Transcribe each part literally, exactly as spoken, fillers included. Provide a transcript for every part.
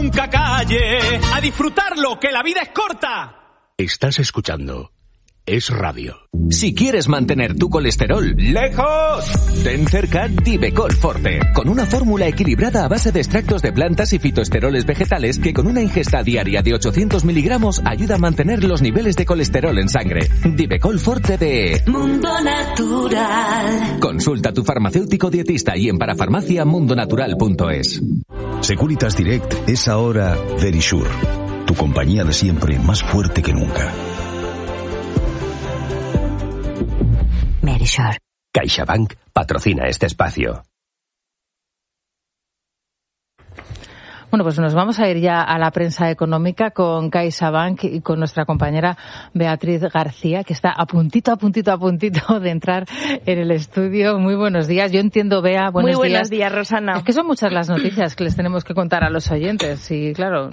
nunca calle. A disfrutarlo, que la vida es corta. Estás escuchando Es Radio. Si quieres mantener tu colesterol lejos, ten cerca Divecol Forte, con una fórmula equilibrada a base de extractos de plantas y fitoesteroles vegetales que con una ingesta diaria de ochocientos miligramos ayuda a mantener los niveles de colesterol en sangre. Divecol Forte de Mundo Natural. Consulta a tu farmacéutico dietista y en parafarmacia mundonatural punto es. Securitas Direct es ahora Verisure, tu compañía de siempre más fuerte que nunca. Verisure. CaixaBank patrocina este espacio. Bueno, pues nos vamos a ir ya a la prensa económica con CaixaBank y con nuestra compañera Beatriz García, que está a puntito, a puntito, a puntito de entrar en el estudio. Muy buenos días. Yo entiendo, Bea, buenos días. Muy buenos días, Rosana. Es que son muchas las noticias que les tenemos que contar a los oyentes y, claro,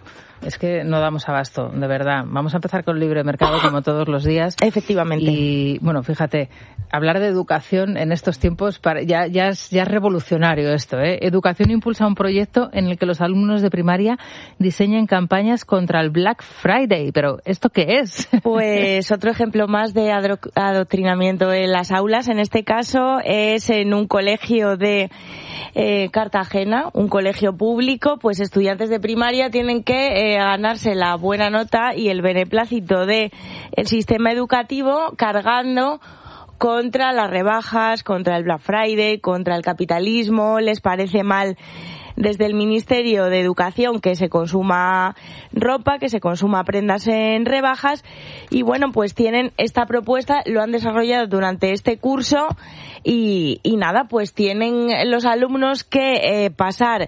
es que no damos abasto, de verdad. Vamos a empezar con libre mercado, como todos los días. Efectivamente. Y, bueno, fíjate, hablar de educación en estos tiempos para, ya, ya, es, ya es revolucionario esto, ¿eh? Educación impulsa un proyecto en el que los alumnos de primaria diseñan campañas contra el Black Friday. Pero, ¿esto qué es? Pues otro ejemplo más de adro- adoctrinamiento en las aulas. En este caso es en un colegio de eh, Cartagena, un colegio público. Pues estudiantes de primaria tienen que eh, ganarse la buena nota y el beneplácito de el sistema educativo cargando contra las rebajas, contra el Black Friday, contra el capitalismo. Les parece mal desde el Ministerio de Educación que se consuma ropa, que se consuma prendas en rebajas y bueno, pues tienen esta propuesta, lo han desarrollado durante este curso y, y nada, pues tienen los alumnos que eh, pasar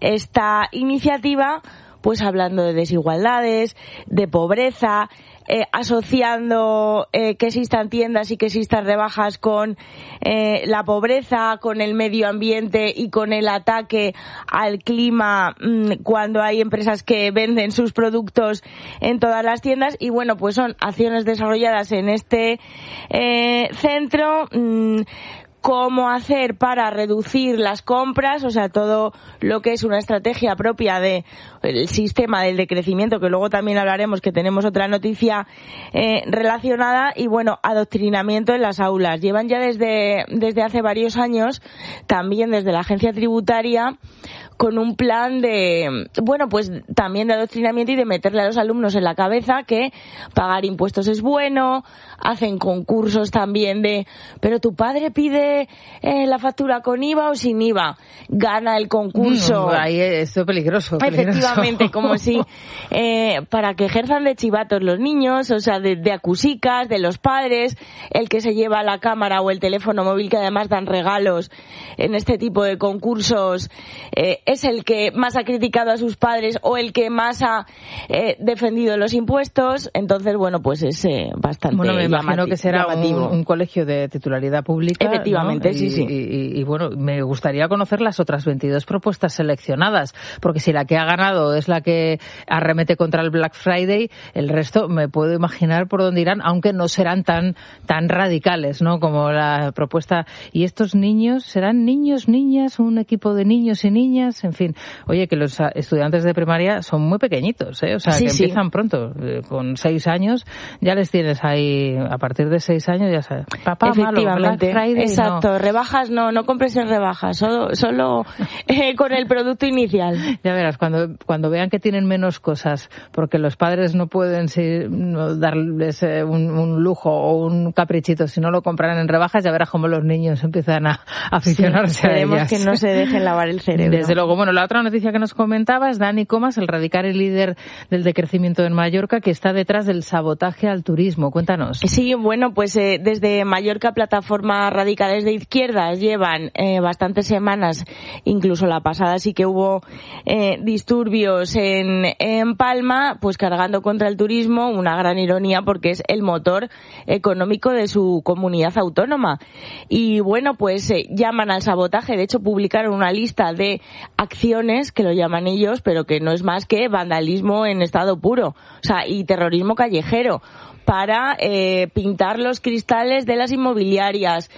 esta iniciativa pues hablando de desigualdades, de pobreza, eh, asociando eh, que existan tiendas y que existan rebajas con eh, la pobreza, con el medio ambiente y con el ataque al clima mmm, cuando hay empresas que venden sus productos en todas las tiendas. Y bueno, pues son acciones desarrolladas en este eh, centro. Mmm, cómo hacer para reducir las compras, o sea, todo lo que es una estrategia propia de el sistema del decrecimiento, que luego también hablaremos, que tenemos otra noticia eh, relacionada, y bueno, adoctrinamiento en las aulas. Llevan ya desde, desde hace varios años, también desde la agencia tributaria, con un plan de, bueno, pues también de adoctrinamiento y de meterle a los alumnos en la cabeza que pagar impuestos es bueno, hacen concursos también de, pero tu padre pide eh, la factura con I V A o sin I V A, gana el concurso. Mm, ahí esto es peligroso, peligroso. Efectivamente, como si, eh, para que ejerzan de chivatos los niños, o sea, de, de acusicas, de los padres, el que se lleva la cámara o el teléfono móvil, que además dan regalos en este tipo de concursos, eh, es el que más ha criticado a sus padres o el que más ha eh, defendido los impuestos. Entonces, bueno, pues es eh, bastante Bueno, me imagino llamati- que será un, llamativo. un colegio de titularidad pública, Efectivamente, ¿no? sí, y, sí. Y, y, y bueno, me gustaría conocer las otras veintidós propuestas seleccionadas, porque si la que ha ganado es la que arremete contra el Black Friday, el resto me puedo imaginar por dónde irán, aunque no serán tan tan radicales, ¿no? Como la propuesta. ¿Y estos niños serán niños, niñas, un equipo de niños y niñas? En fin, oye, que los estudiantes de primaria son muy pequeñitos, ¿eh? O sea, sí, que sí. empiezan pronto, eh, con seis años ya les tienes ahí, a partir de seis años ya sabes, papá, Efectivamente, malo, Black Friday, exacto, no. rebajas no, no compres en rebajas, solo, solo eh, con el producto inicial. Ya verás, cuando cuando vean que tienen menos cosas, porque los padres no pueden si, no darles eh, un, un lujo o un caprichito si no lo compran en rebajas, ya verás cómo los niños empiezan a, a aficionarse sí, a ellas. que no se dejen lavar el cerebro. Desde luego. Bueno, la otra noticia que nos comentabas, Dani Comas, el radical y líder del decrecimiento en Mallorca, que está detrás del sabotaje al turismo. Cuéntanos. Sí, bueno, pues eh, desde Mallorca, plataformas radicales de izquierdas llevan eh, bastantes semanas, incluso la pasada sí que hubo eh, disturbios en, en Palma, pues cargando contra el turismo, una gran ironía porque es el motor económico de su comunidad autónoma. Y bueno, pues eh, llaman al sabotaje, de hecho publicaron una lista de acciones, que lo llaman ellos, pero que no es más que vandalismo en estado puro, o sea, y terrorismo callejero, para eh, pintar los cristales de las inmobiliarias, eh,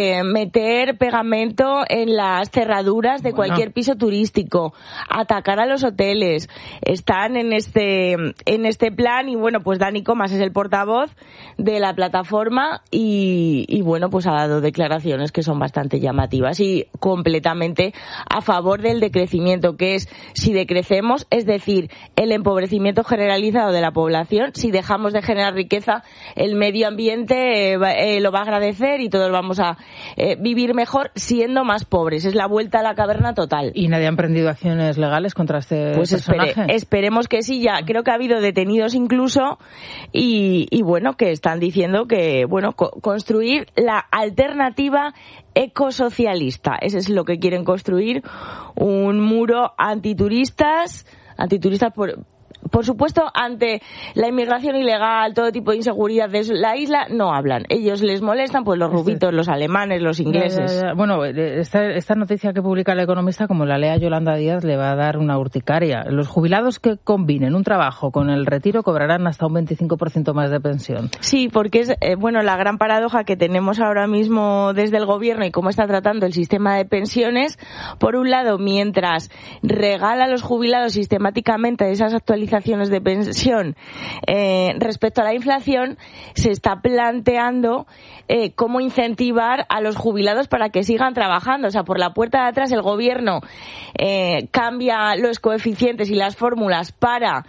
eh, meter pegamento en las cerraduras de bueno. cualquier piso turístico, atacar a los hoteles. Están en este en este plan y bueno, pues Dani Comas es el portavoz de la plataforma y, y bueno, pues ha dado declaraciones que son bastante llamativas y completamente a favor del decrecimiento, que es si decrecemos, es decir, el empobrecimiento generalizado de la población, si dejamos de generar riqueza, el medio ambiente eh, eh, lo va a agradecer y todos vamos a eh, vivir mejor siendo más pobres. Es la vuelta a la caverna total. ¿Y nadie ha emprendido acciones legales contra este pues personaje? Espere, esperemos que sí, ya creo que ha habido detenidos incluso y, y bueno, que están diciendo que, bueno, co- construir la alternativa ecosocialista. Ese es lo que quieren construir, un muro antituristas, antituristas por... Por supuesto, ante la inmigración ilegal, todo tipo de inseguridad de la isla, no hablan. Ellos les molestan, pues los rubitos, los alemanes, los ingleses. Ya, ya, ya. Bueno, esta, esta noticia que publica El Economista, como la lea Yolanda Díaz, le va a dar una urticaria. Los jubilados que combinen un trabajo con el retiro cobrarán hasta un veinticinco por ciento más de pensión. Sí, porque es, eh, bueno, la gran paradoja que tenemos ahora mismo desde el gobierno y cómo está tratando el sistema de pensiones. Por un lado, mientras regala a los jubilados sistemáticamente esas actualizaciones de pensión eh, respecto a la inflación, se está planteando eh, cómo incentivar a los jubilados para que sigan trabajando. O sea, por la puerta de atrás el gobierno eh, cambia los coeficientes y las fórmulas para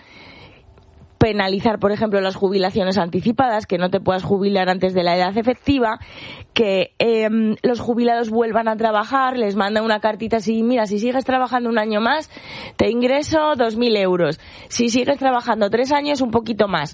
penalizar, por ejemplo, las jubilaciones anticipadas, que no te puedas jubilar antes de la edad efectiva, que eh, los jubilados vuelvan a trabajar, les manda una cartita así, mira, si sigues trabajando un año más, te ingreso dos mil euros. Si sigues trabajando tres años, un poquito más.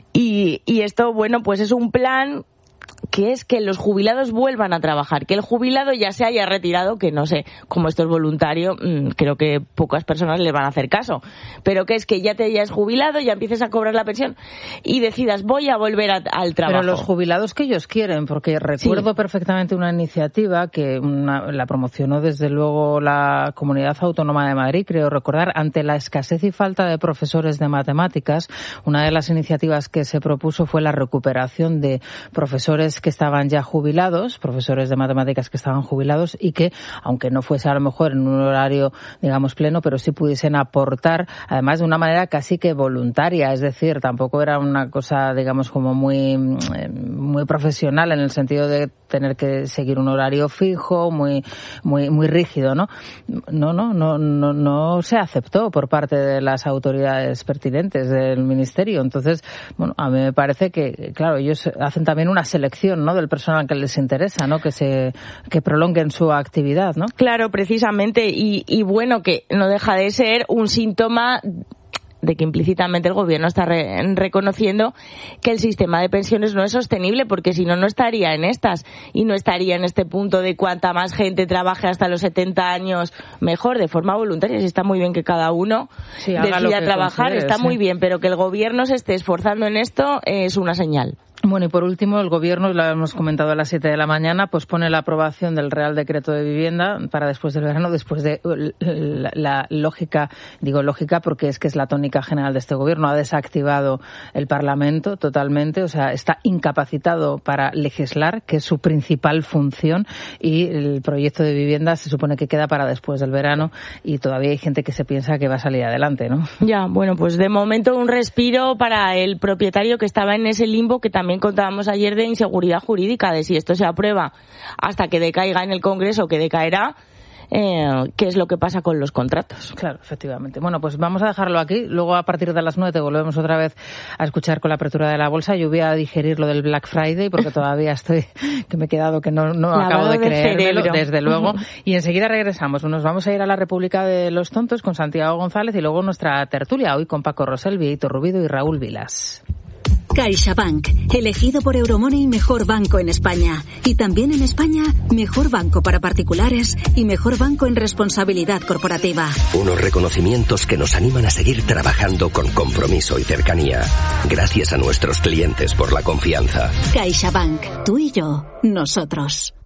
Y, y esto, bueno, pues es un plan que es que los jubilados vuelvan a trabajar, que el jubilado ya se haya retirado, que no sé, como esto es voluntario, creo que pocas personas le van a hacer caso, pero que es que ya te hayas jubilado, ya empieces a cobrar la pensión y decidas voy a volver a, al trabajo. Pero los jubilados que ellos quieren, porque recuerdo sí. perfectamente una iniciativa que una, la promocionó desde luego la Comunidad Autónoma de Madrid, creo recordar, ante la escasez y falta de profesores de matemáticas. Una de las iniciativas que se propuso fue la recuperación de profesores que estaban ya jubilados, profesores de matemáticas que estaban jubilados y que, aunque no fuese a lo mejor en un horario, digamos, pleno, pero sí pudiesen aportar, además de una manera casi que voluntaria, es decir, tampoco era una cosa, digamos, como muy, muy profesional en el sentido de tener que seguir un horario fijo, muy, muy, muy rígido, ¿no? No, no, no, no, no se aceptó por parte de las autoridades pertinentes del ministerio. Entonces, bueno, a mí me parece que, claro, ellos hacen también una selección, ¿no?, del personal que les interesa, ¿no?, que se que prolonguen su actividad, ¿no? Claro, precisamente, y, y bueno, que no deja de ser un síntoma de que implícitamente el gobierno está re- reconociendo que el sistema de pensiones no es sostenible, porque si no, no estaría en estas y no estaría en este punto de cuanta más gente trabaje hasta los setenta años, mejor, de forma voluntaria. Si está muy bien que cada uno sí, decida trabajar, está sí. muy bien, pero que el gobierno se esté esforzando en esto es una señal. Bueno, y por último, el Gobierno, lo hemos comentado a las siete de la mañana, pospone la aprobación del Real Decreto de Vivienda para después del verano, después de la, la lógica, digo lógica porque es que es la tónica general de este Gobierno, ha desactivado el Parlamento totalmente, o sea, está incapacitado para legislar, que es su principal función, y el proyecto de vivienda se supone que queda para después del verano y todavía hay gente que se piensa que va a salir adelante, ¿no? Ya, bueno, pues de momento un respiro para el propietario que estaba en ese limbo que también contábamos ayer de inseguridad jurídica, de si esto se aprueba hasta que decaiga en el Congreso, que decaerá, eh, qué es lo que pasa con los contratos. Claro, efectivamente. Bueno, pues vamos a dejarlo aquí. Luego, a partir de las nueve, te volvemos otra vez a escuchar con la apertura de la bolsa. Yo voy a digerir lo del Black Friday, porque todavía estoy, que me he quedado que no, no acabo de creérmelo, desde luego. Y enseguida regresamos. Nos vamos a ir a la República de los Tontos con Santiago González y luego nuestra tertulia, hoy con Paco Rosell, Vieito Rubido y Raúl Vilas. CaixaBank, elegido por Euromoney mejor banco en España. Y también en España, mejor banco para particulares y mejor banco en responsabilidad corporativa. Unos reconocimientos que nos animan a seguir trabajando con compromiso y cercanía. Gracias a nuestros clientes por la confianza. CaixaBank, tú y yo, nosotros.